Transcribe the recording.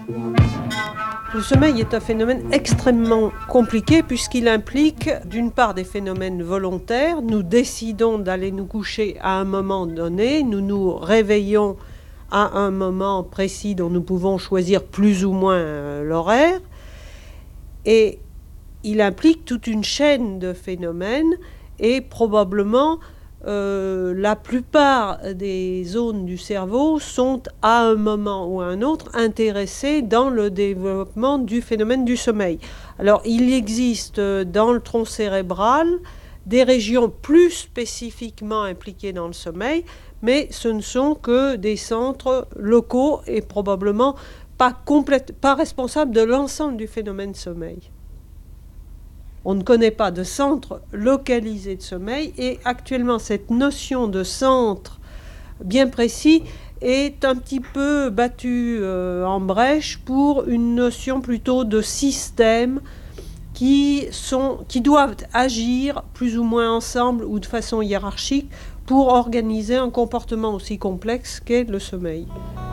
Le sommeil est un phénomène extrêmement compliqué puisqu'il implique d'une part des phénomènes volontaires. Nous décidons d'aller nous coucher à un moment donné, nous nous réveillons à un moment précis dont nous pouvons choisir plus ou moins l'horaire. Et il implique toute une chaîne de phénomènes et probablement la plupart des zones du cerveau sont à un moment ou à un autre intéressées dans le développement du phénomène du sommeil. Alors il existe dans le tronc cérébral des régions plus spécifiquement impliquées dans le sommeil, mais ce ne sont que des centres locaux et probablement pas responsables de l'ensemble du phénomène sommeil. On ne connaît pas de centre localisé de sommeil et actuellement cette notion de centre bien précis est un petit peu battue en brèche pour une notion plutôt de système qui doivent agir plus ou moins ensemble ou de façon hiérarchique pour organiser un comportement aussi complexe qu'est le sommeil.